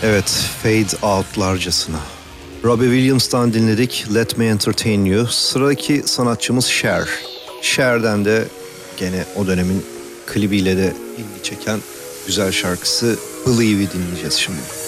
Evet, Fade Out'larcasına. Robbie Williams'tan dinledik Let Me Entertain You. Sıradaki sanatçımız Cher. Cher'den de gene o dönemin klibiyle de ilgi çeken güzel şarkısı Believe'i dinleyeceğiz şimdi.